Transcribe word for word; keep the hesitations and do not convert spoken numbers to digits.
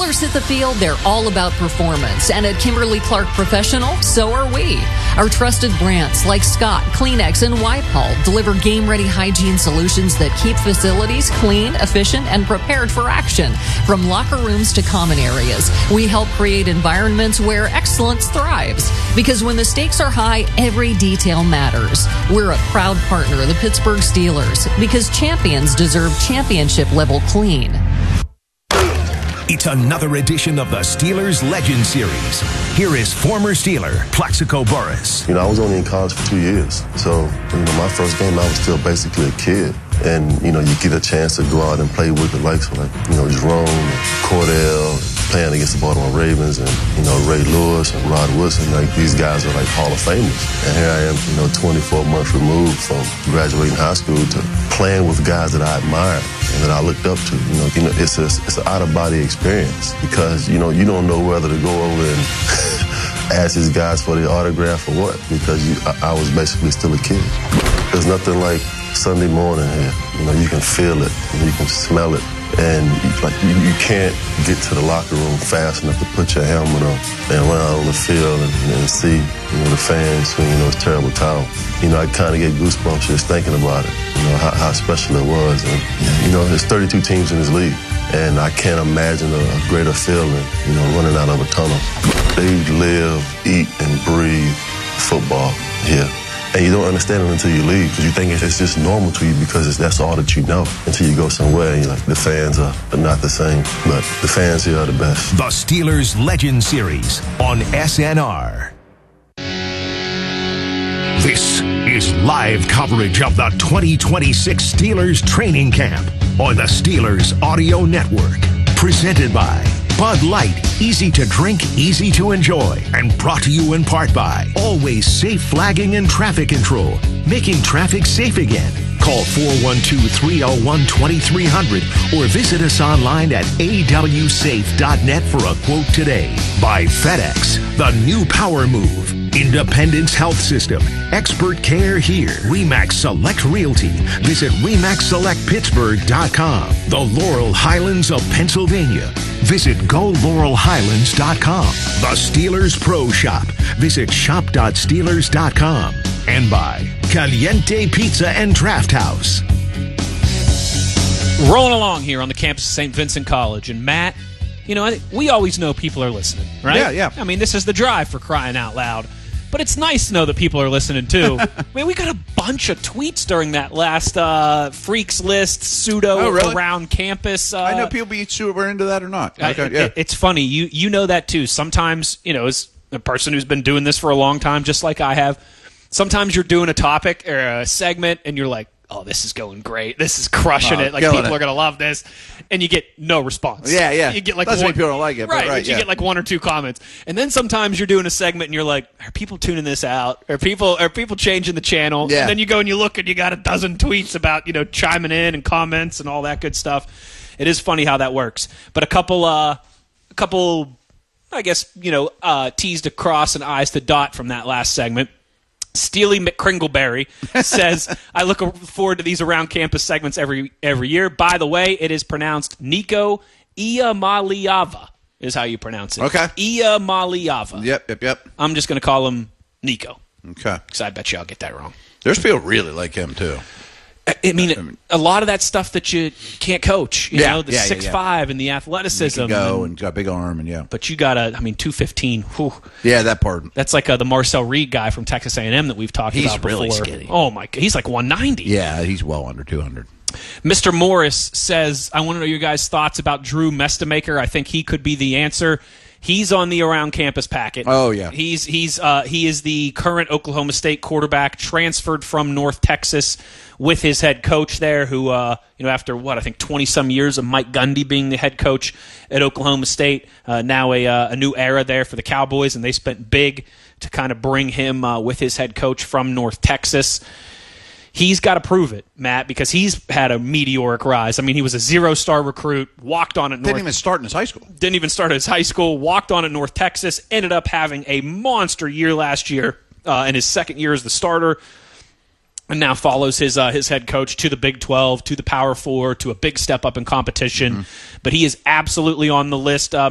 Steelers hit the field, they're all about performance. And at Kimberly-Clark Professional, so are we. Our trusted brands like Scott, Kleenex, and Wipe-All deliver game-ready hygiene solutions that keep facilities clean, efficient, and prepared for action. From locker rooms to common areas, we help create environments where excellence thrives. Because when the stakes are high, every detail matters. We're a proud partner of the Pittsburgh Steelers because champions deserve championship-level clean. It's another edition of the Steelers Legend Series. Here is former Steeler, Plaxico Burress. You know, I was only in college for two years. So, you know, my first game, I was still basically a kid. And, you know, you get a chance to go out and play with the likes of, like, you know, Jerome, Cordell, playing against the Baltimore Ravens, and, you know, Ray Lewis and Rod Woodson. Like, these guys are, like, Hall of Famers. And here I am, you know, twenty-four months removed from graduating high school to playing with guys that I admired and that I looked up to. You know, you know it's, a, it's an out-of-body experience because, you know, you don't know whether to go over and ask these guys for the autograph or what, because you, I, I was basically still a kid. There's nothing like Sunday morning here. You know, you can feel it, and you can smell it, and you, like you, you can't get to the locker room fast enough to put your helmet on and run out on the field and, and see, you know, the fans swinging those terrible towels. You know, I kind of get goosebumps just thinking about it. You know how, how special it was, and you know, there's thirty-two teams in this league, and I can't imagine a greater feeling. You know, running out of a tunnel. They live, eat, and breathe football here. And you don't understand it until you leave because you think it's just normal to you because it's, that's all that you know until you go somewhere and you're like, the fans are, are not the same. But the fans here are the best. The Steelers Legend Series on S N R. This is live coverage of the twenty twenty-six Steelers training camp on the Steelers Audio Network. Presented by Bud Light, easy to drink, easy to enjoy, and brought to you in part by Always Safe Flagging and Traffic Control, making traffic safe again. Call four one two, three oh one, two three zero zero or visit us online at a w safe dot net for a quote today. By FedEx, the new power move. Independence Health System. Expert care here. RE/MAX Select Realty. Visit remax select pittsburgh dot com. The Laurel Highlands of Pennsylvania. Visit go laurel highlands dot com. The Steelers Pro Shop. Visit shop dot steelers dot com. And by Caliente Pizza and Draft House. Rolling along here on the campus of Saint Vincent College. And Matt, you know, we always know people are listening, right? Yeah, yeah. I mean, this is the drive for crying out loud. But it's nice to know that people are listening, too. I mean, we got a bunch of tweets during that last uh, Freaks List pseudo oh, really? around campus. Uh, I know people be sure we're into that or not. Uh, okay, yeah. it, it's funny. You you know that, too. Sometimes, you know, as a person who's been doing this for a long time, just like I have, sometimes you're doing a topic or a segment, and you're like, oh, this is going great. This is crushing oh, it. Like, people it. are going to love this. And you get no response. Yeah, yeah. You get like That's one, why people don't like it. Right, but right you yeah. get like one or two comments. And then sometimes you're doing a segment and you're like, are people tuning this out? Are people are people changing the channel? Yeah. And then you go and you look and you got a dozen tweets about, you know, chiming in and comments and all that good stuff. It is funny how that works. But a couple, uh, a couple, I guess, you know, uh, T's to cross and I's to dot from that last segment. Steely McCringleberry says, I look forward to these around campus segments every every year. By the way, it is pronounced Nico Iamaleava is how you pronounce it. Okay. Iamaleava. Yep, yep, yep. I'm just going to call him Nico. Okay. Because I bet you I'll get that wrong. There's people really like him, too. I mean, a lot of that stuff that you can't coach. You yeah, know, the yeah, six yeah, yeah. five and the athleticism. He can go and, and got a big arm, and yeah. But you got to, I mean, two fifteen. Whew. Yeah, that part. That's like uh, the Marcel Reed guy from Texas A and M that we've talked he's about before. He's really skinny. Oh, my God. He's like one ninety. Yeah, he's well under two hundred. Mister Morris says, I want to know your guys' thoughts about Drew Mestamaker. I think he could be the answer. He's on the around campus packet. Oh yeah, he's he's uh, he is the current Oklahoma State quarterback, transferred from North Texas with his head coach there, who uh, you know after what I think twenty some years of Mike Gundy being the head coach at Oklahoma State, uh, now a uh, a new era there for the Cowboys, and they spent big to kind of bring him uh, with his head coach from North Texas. He's got to prove it, Matt, because he's had a meteoric rise. I mean, he was a zero-star recruit, walked on at North... Didn't even start in his high school. Didn't even start at his high school, walked on at North Texas, ended up having a monster year last year uh, in his second year as the starter, and now follows his uh, his head coach to the Big twelve, to the Power Four, to a big step up in competition. Mm-hmm. But he is absolutely on the list. Uh,